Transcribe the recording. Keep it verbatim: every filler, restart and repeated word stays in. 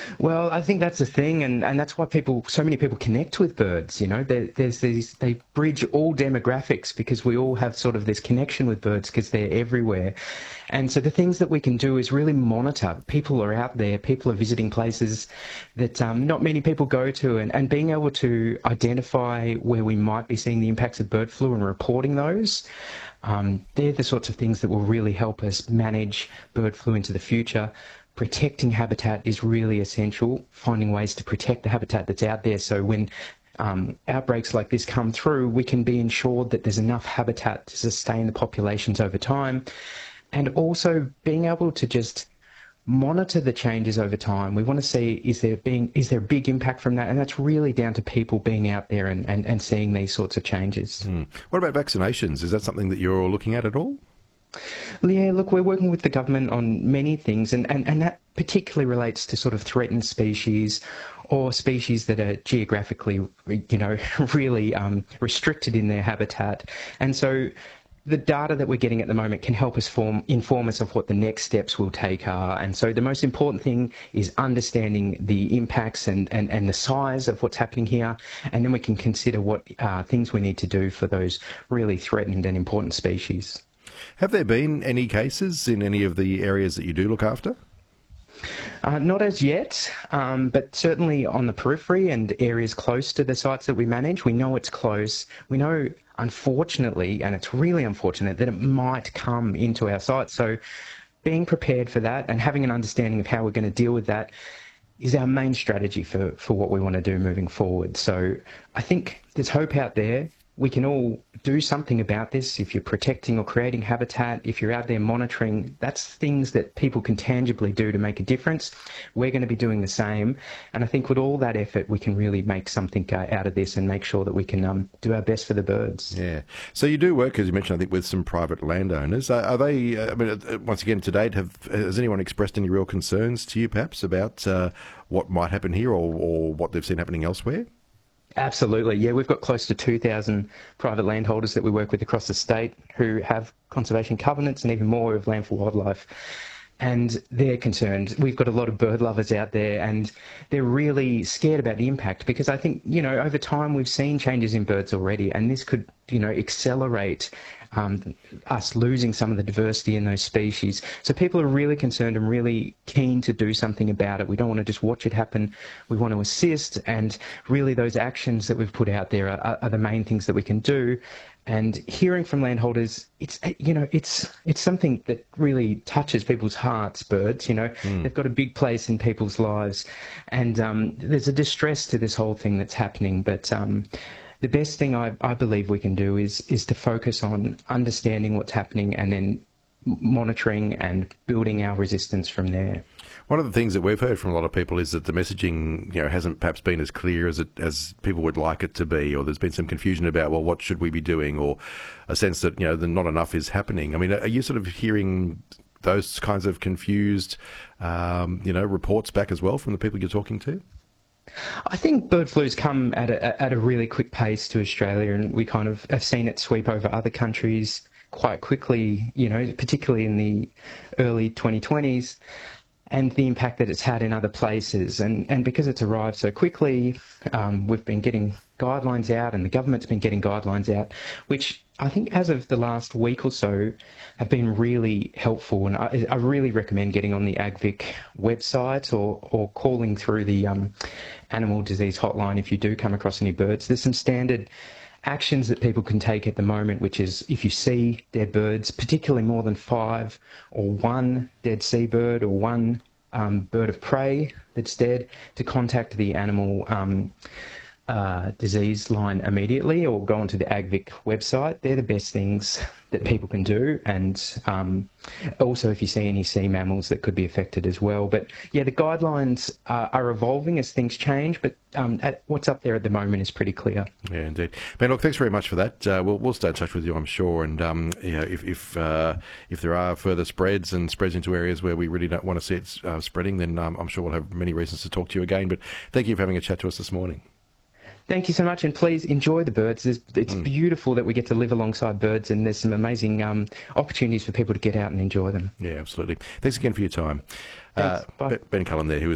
Well, I think that's the thing, and, and that's why people, so many people connect with birds. You know, there, there's these, they bridge all demographics because we all have sort of this connection with birds because they're everywhere. And so the things that we can do is really monitor. People are out there, people are visiting places that um, not many people go to, and, and being able to identify where we might be seeing the impacts of bird flu and reporting those. Um, they're the sorts of things that will really help us manage bird flu into the future. Protecting habitat is really essential, finding ways to protect the habitat that's out there so when um, outbreaks like this come through, we can be ensured that there's enough habitat to sustain the populations over time. And also being able to just monitor the changes over time. We want to see, is there being is there a big impact from that? And that's really down to people being out there and, and, and seeing these sorts of changes. Mm. What about vaccinations? Is that something that you're looking at at all? Yeah, look, we're working with the government on many things, and, and, and that particularly relates to sort of threatened species or species that are geographically, you know, really um, restricted in their habitat. And so the data that we're getting at the moment can help us form, inform us of what the next steps we'll take are. And so the most important thing is understanding the impacts and, and, and the size of what's happening here. And then we can consider what uh, things we need to do for those really threatened and important species. Have there been any cases in any of the areas that you do look after? Uh, not as yet, um, but certainly on the periphery and areas close to the sites that we manage, we know it's close. We know, unfortunately, and it's really unfortunate, that it might come into our sites. So being prepared for that and having an understanding of how we're going to deal with that is our main strategy for, for what we want to do moving forward. So I think there's hope out there. We can all do something about this. If you're protecting or creating habitat, if you're out there monitoring, that's things that people can tangibly do to make a difference. We're going to be doing the same. And I think with all that effort, we can really make something uh, out of this and make sure that we can um, do our best for the birds. Yeah. So you do work, as you mentioned, I think, with some private landowners. Are, are they, uh, I mean, uh, once again, to date, have, has anyone expressed any real concerns to you, perhaps, about uh, what might happen here or, or what they've seen happening elsewhere? Absolutely, yeah. We've got close to two thousand private landholders that we work with across the state who have conservation covenants and even more of Land for Wildlife. And they're concerned. We've got a lot of bird lovers out there and they're really scared about the impact because I think, you know, over time we've seen changes in birds already and this could, you know, accelerate um, us losing some of the diversity in those species. So people are really concerned and really keen to do something about it. We don't want to just watch it happen. We want to assist, and really those actions that we've put out there are, are the main things that we can do. And hearing from landholders, it's, you know, it's it's something that really touches people's hearts, birds, you know. Mm. They've got a big place in people's lives. And um, there's a distress to this whole thing that's happening. But um, the best thing I, I believe we can do is is to focus on understanding what's happening and then monitoring and building our resistance from there. One of the things that we've heard from a lot of people is that the messaging, you know, hasn't perhaps been as clear as it as people would like it to be, or there's been some confusion about, well, what should we be doing, or a sense that, you know, that not enough is happening. I mean, are you sort of hearing those kinds of confused, um, you know, reports back as well from the people you're talking to? I think bird flu's come at a, at a really quick pace to Australia, and we kind of have seen it sweep over other countries quite quickly, you know, particularly in the early twenty twenties. And the impact that it's had in other places. And, and because it's arrived so quickly, um, we've been getting guidelines out and the government's been getting guidelines out, which I think as of the last week or so have been really helpful. And I, I really recommend getting on the AgVic website or, or calling through the um, animal disease hotline if you do come across any birds. There's some standard actions that people can take at the moment, which is if you see dead birds, particularly more than five or one dead seabird or one um, bird of prey that's dead, to contact the animal um, uh, disease line immediately or go onto the AgVic website. They're the best things that people can do. And um, also if you see any sea mammals that could be affected as well. But yeah, the guidelines uh, are evolving as things change, but um, at, what's up there at the moment is pretty clear. Yeah, indeed. Ben, look, thanks very much for that. Uh, we'll, we'll stay in touch with you, I'm sure. And um, you know, if if, uh, if there are further spreads and spreads into areas where we really don't want to see it uh, spreading, then um, I'm sure we'll have many reasons to talk to you again. But thank you for having a chat to us this morning. Thank you so much, and please enjoy the birds. It's, it's mm. beautiful that we get to live alongside birds, and there's some amazing um, opportunities for people to get out and enjoy them. Yeah, absolutely. Thanks again for your time. Thanks. Uh, Bye. Ben Cullen there, who is